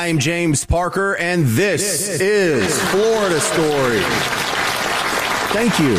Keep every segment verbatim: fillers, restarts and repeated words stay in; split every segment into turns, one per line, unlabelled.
I'm James Parker, and this, this is Florida Story. Thank you.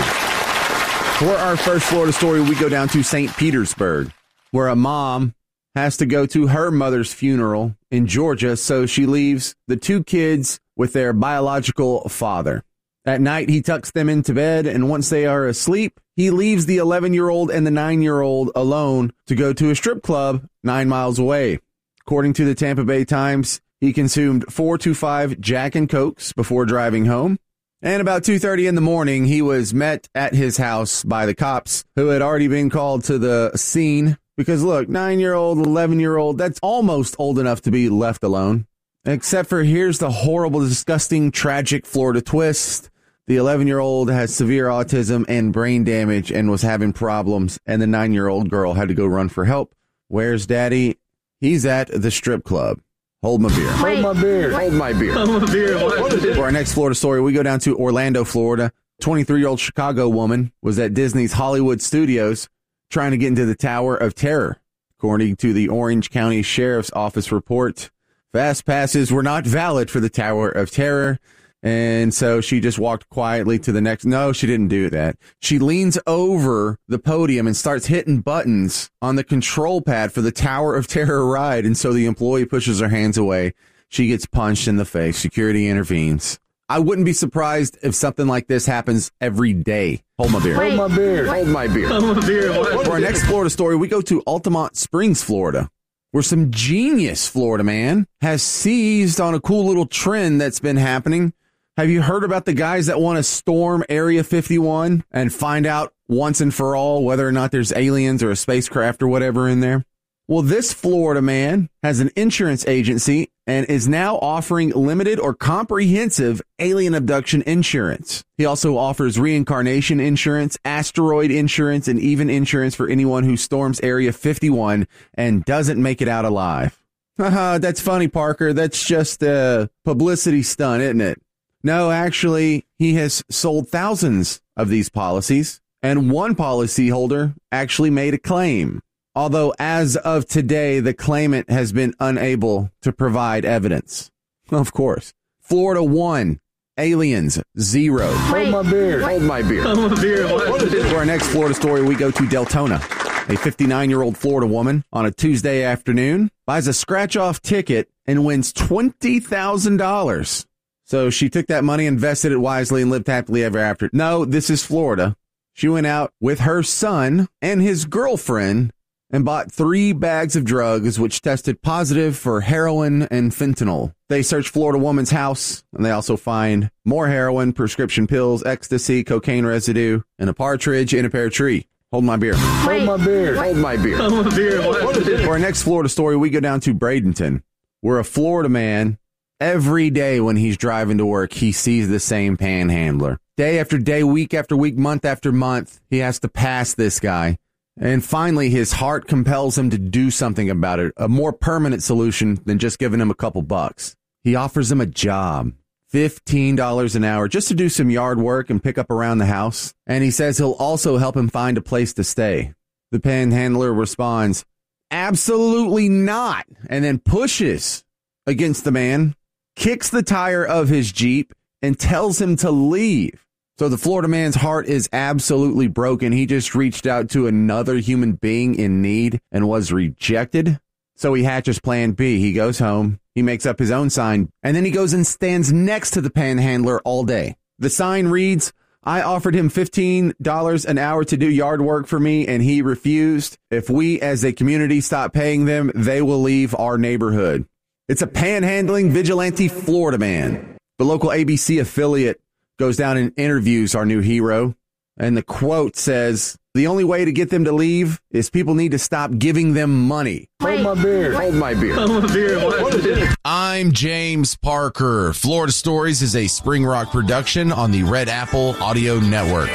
For our first Florida story, we go down to Saint Petersburg, where a mom has to go to her mother's funeral in Georgia, so she leaves the two kids with their biological father. At night, he tucks them into bed, and once they are asleep, he leaves the eleven-year-old and the nine-year-old alone to go to a strip club nine miles away. According to the Tampa Bay Times, he consumed four to five Jack and Cokes before driving home. And about two thirty in the morning, he was met at his house by the cops who had already been called to the scene. Because, look, nine-year-old, eleven-year-old, that's almost old enough to be left alone. Except for here's the horrible, disgusting, tragic Florida twist. The eleven-year-old has severe autism and brain damage and was having problems. And the nine-year-old girl had to go run for help. Where's Daddy? He's at the strip club. Hold my beer.
Wait,
Hold my beer. Hold my beer.
Hold my beer.
For our next Florida story, we go down to Orlando, Florida. twenty-three-year-old Chicago woman was at Disney's Hollywood Studios trying to get into the Tower of Terror. According to the Orange County Sheriff's Office report, fast passes were not valid for the Tower of Terror. And so she just walked quietly to the next. No, she didn't do that. She leans over the podium and starts hitting buttons on the control pad for the Tower of Terror ride. And so the employee pushes her hands away. She gets punched in the face. Security intervenes. I wouldn't be surprised if something like this happens every day. Hold my beer.
Wait.
Hold my beer. Hold my beer.
Hold my beer.
For our next Florida story, we go to Altamont Springs, Florida, where some genius Florida man has seized on a cool little trend that's been happening. Have you heard about the guys that want to storm Area fifty-one and find out once and for all whether or not there's aliens or a spacecraft or whatever in there? Well, this Florida man has an insurance agency and is now offering limited or comprehensive alien abduction insurance. He also offers reincarnation insurance, asteroid insurance, and even insurance for anyone who storms Area fifty-one and doesn't make it out alive. Haha, that's funny, Parker. That's just a publicity stunt, isn't it? No, actually, he has sold thousands of these policies, and one policyholder actually made a claim. Although, as of today, the claimant has been unable to provide evidence. Of course. Florida one, aliens zero.
Wait.
Hold my beer. Hold my beer.
Hold my beer.
For our next Florida story, we go to Deltona. A fifty-nine-year-old Florida woman on a Tuesday afternoon buys a scratch-off ticket and wins twenty thousand dollars. So she took that money, invested it wisely, and lived happily ever after. No, this is Florida. She went out with her son and his girlfriend and bought three bags of drugs, which tested positive for heroin and fentanyl. They search Florida woman's house, and they also find more heroin, prescription pills, ecstasy, cocaine residue, and a partridge in a pear tree. Hold my beer.
Wait.
Hold my beer. Hold my beer.
Hold my beer.
For our next Florida story, we go down to Bradenton, where a Florida man, every day when he's driving to work, he sees the same panhandler. Day after day, week after week, month after month, he has to pass this guy. And finally, his heart compels him to do something about it, a more permanent solution than just giving him a couple bucks. He offers him a job, fifteen dollars an hour, just to do some yard work and pick up around the house. And he says he'll also help him find a place to stay. The panhandler responds, absolutely not, and then pushes against the man, kicks the tire of his Jeep, and tells him to leave. So the Florida man's heart is absolutely broken. He just reached out to another human being in need and was rejected. So he hatches plan B. He goes home, he makes up his own sign, and then he goes and stands next to the panhandler all day. The sign reads, I offered him fifteen dollars an hour to do yard work for me, and he refused. If we as a community stop paying them, they will leave our neighborhood. It's a panhandling vigilante Florida man. The local A B C affiliate goes down and interviews our new hero. And the quote says, the only way to get them to leave is people need to stop giving them money.
Wait.
Hold my beer. Hold my beer.
Hold my beer.
I'm James Parker. Florida Stories is a Spring Rock production on the Red Apple Audio Network.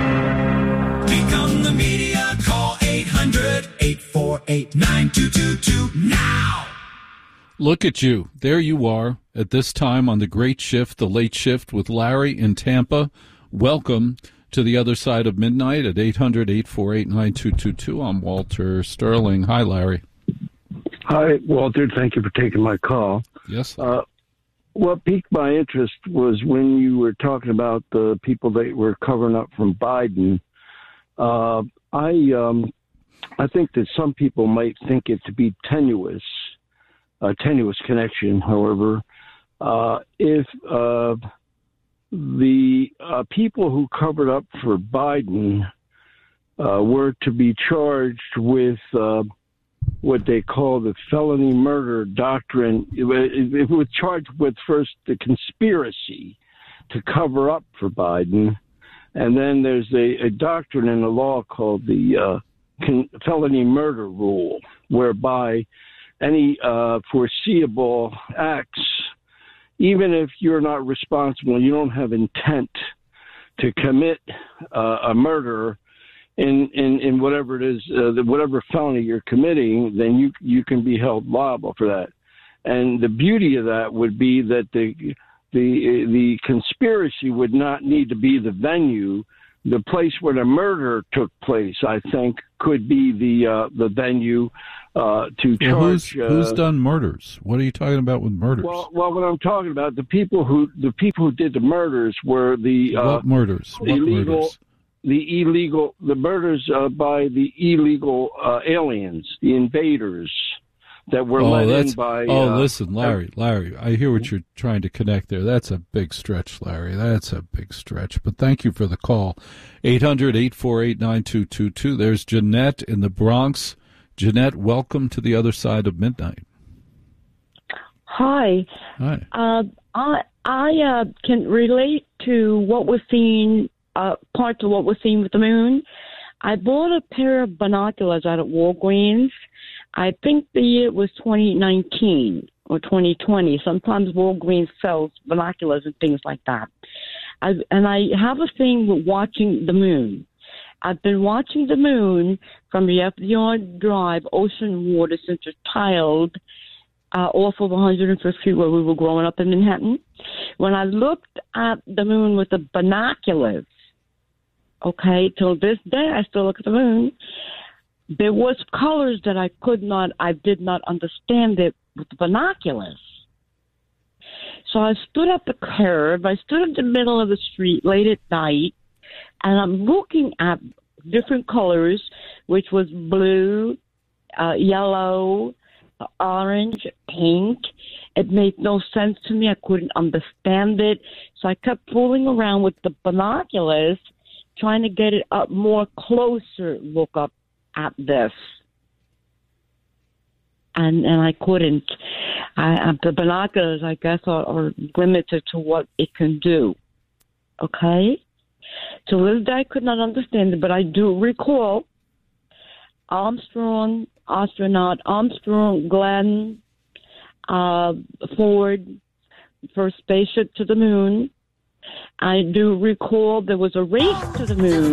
Become the media. Call eight hundred, eight four eight, nine two two two now.
Look at you. There you are at this time on the Great Shift, the Late Shift with Larry in Tampa. Welcome to the other side of midnight at eight hundred, eight four eight, nine two two two. I'm Walter Sterling. Hi, Larry.
Hi, Walter. Thank you for taking my call.
Yes, sir.
Uh, what piqued my interest was when you were talking about the people that were covering up from Biden. Uh, I um, I think that some people might think it to be tenuous, a tenuous connection. However, uh, if uh, the uh, people who covered up for Biden uh, were to be charged with uh, what they call the felony murder doctrine, it, it, it was charged with first the conspiracy to cover up for Biden, and then there's a, a doctrine in the law called the uh, con- felony murder rule, whereby any uh, foreseeable acts, even if you're not responsible, you don't have intent to commit uh, a murder in, in, in whatever it is, uh, whatever felony you're committing, then you you can be held liable for that. And the beauty of that would be that the the the conspiracy would not need to be the venue. The place where the murder took place, I think, could be the uh, the venue uh, to
well,
charge.
Who's, who's
uh,
done murders? What are you talking about with murders?
Well, well, what I'm talking about, the people who the people who did the murders were the uh,
what murders? What
illegal,
murders?
the illegal, the murders uh, by the illegal uh, aliens, the invaders that were
oh,
let
that's,
in by.
Oh,
uh,
listen, Larry, Larry, I hear what you're trying to connect there. That's a big stretch, Larry. That's a big stretch. But thank you for the call. eight hundred, eight four eight, nine two two two. There's Jeanette in the Bronx. Jeanette, welcome to the other side of midnight.
Hi.
Hi.
Uh, I I uh, can relate to what was seen, uh, parts of what was seen with the moon. I bought a pair of binoculars out at Walgreens. I think the year was twenty nineteen or twenty twenty. Sometimes Walgreens sells binoculars and things like that. I, and I have a thing with watching the moon. I've been watching the moon from the F D R Drive Ocean Water since a child uh, off of one hundred fifth Street where we were growing up in Manhattan. When I looked at the moon with the binoculars, okay, till this day I still look at the moon, there was colors that I could not, I did not understand it with the binoculars. So I stood at the curb, I stood in the middle of the street late at night, and I'm looking at different colors, which was blue, uh, yellow, orange, pink. It made no sense to me. I couldn't understand it. So I kept fooling around with the binoculars, trying to get it up more closer, look up at this. And and I couldn't. I, the binoculars, I guess, are, are limited to what it can do. Okay? To this day, I could not understand it, but I do recall Armstrong, astronaut Armstrong, Glenn, uh, Ford, first spaceship to the moon. I do recall there was a race to the moon.